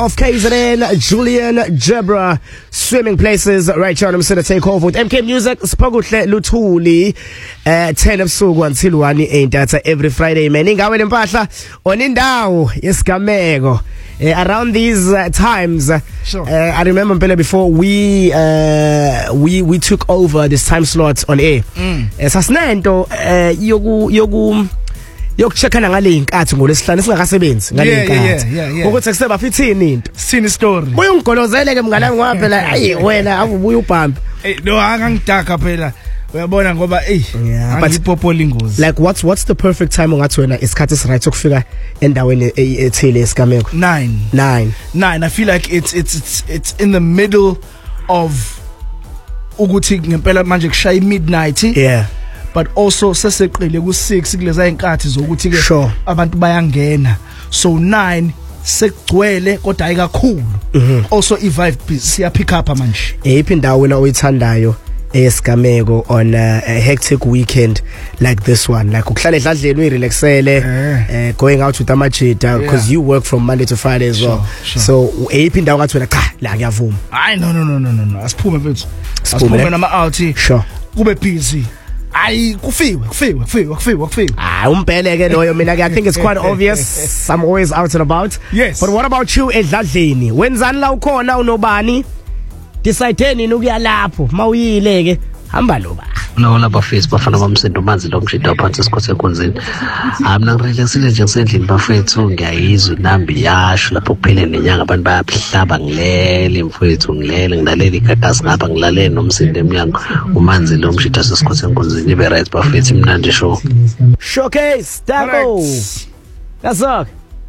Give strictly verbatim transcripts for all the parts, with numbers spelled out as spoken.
Of K Z N, Julian Jebra, Swimming Places, right here on Umsida Takeover with M K Music, Spokuhle Luthuli, uh, ten ebusuku until one eNtatha every Friday, man. Ingawe lempahla on indawo yesigameko. Uh, around these uh, times, sure. uh, I remember Mpela before we uh, we we took over this time slot on air. Mm. Uh, sasinento uh, yoku yoku yokucheckana ngale inkathi ngolesihlanu singakasebenzi ngale inkathi ukuthi kuseba fithini into sini story uyungigolozele ke mngana ngoba phela ayi wena avubuya ubhambi eh no angangidaka phela uyabona ngoba eh angipopola ingozi. Like what's what's the perfect time ngathi wena isikhathi esiright ukufika endaweni ethile esigameko? nine nine nine I feel like it's it's it's it's in the middle of ukuthi ngempela manje kushaya midnight. Yeah. But also seseqile ku six kuleza inkathi zokuthi ke sure. Abantu bayangena, so nine sekugcwele kodwa ayikakhulu. Mm-hmm. Also i vibe siya pick up manje. Eyiphi indawo wena oyithandayo esigameko on a, a hectic weekend like this one, like ukuhlala edladleni uyirelaxele uh, going out with amajita because yeah. you work from Monday to Friday as well, sure, sure. So eyiphi indawo ngathi wena cha la ngiyavuma? Hayi no no no no no asiphume mfethu asiphume nama out sure kube busy. Ayi kufiwe kufiwe kufiwe kufiwe kufiwe ah umbhele ke loyo mina I think it's quite obvious. I'm always out and about. Yes. But what about you edladleni? Wenzani la ukhona unobani? Decide nini ukuya lapho mawuyile ke hamba loba Nona bafethu bafana bamsendo manzi lo ngishida phansi esikhothi ekonzini. Hayi mina ngirelaxile nje ngisendlini bafethu ngiyayizwa inambi yasho lapho kuphele nenyanga abantu bayahlaba ngilele mfethu ngilele ngilalela igatasi ngapha ngilalele nomsindo eminyango umanzi lo ngishida esikhothi ekonzini ibe right bafethu imnandi show. Showcase Dako. That's all.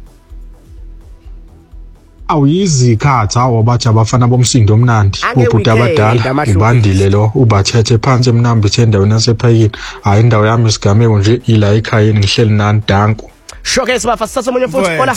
Awuyizikhathi awu bathi abafana bomsindo omnandi ubhuti abadala ubandile lo ubathethe phansi emnambi endaweni yasephayini hayi indawo yami isigameko nje ila ekhayeni ngihleli nani danko. Showcase bafa sasa munye futhi hola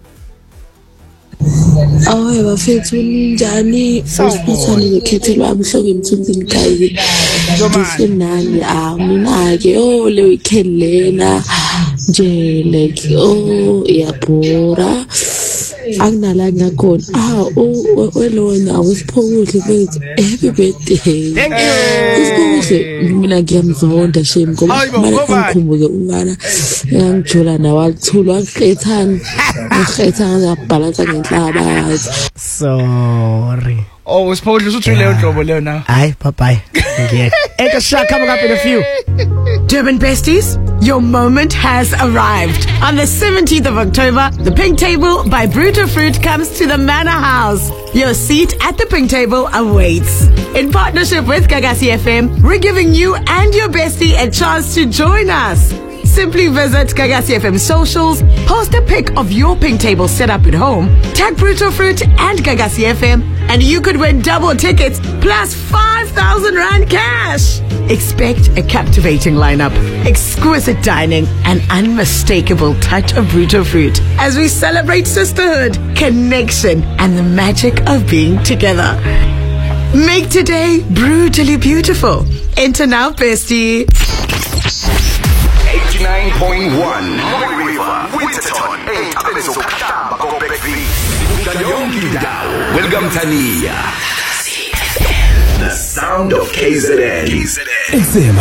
awu bafethu ninjani hospital lekhethi lwami hloko emthunzini kayi ngisenani ah mina ke oh le weekend lena nje like oh iyabhora akunala ngakhona ah welona usiphokuhle mfethu happy birthday. Thank you. Usiphokuhle mina ngiyamzonda shame ngoba mara ngikhumbule umana ngijula nawalithula aqethana aqethana yabhalansa ngenhlaba. Sorry. Oh usiphokuhle usuthi leyo nhlobo leyo na hayi bye bye ngiyeke eka shaka coming up in a few. Durban Besties, your moment has arrived. On the seventeenth of October, the Pink Table by Bruto Fruit comes to the Manor House. Your seat at the Pink Table awaits. In partnership with Gagasi F M, we're giving you and your bestie a chance to join us. Simply visit Gagasi F M socials, post a pic of your Pink Table set up at home, tag Bruto Fruit and Gagasi F M, and you could win double tickets plus five thousand rand cash. Expect a captivating lineup, exquisite dining, and unmistakable touch of Bruto Fruit as we celebrate sisterhood, connection, and the magic of being together. Make today brutally beautiful. Enter now, bestie. eighty-nine point one Winterton eight Abezokuhlaba koBekvi yonke indawo. Welcome Tania. The sound of K Z N.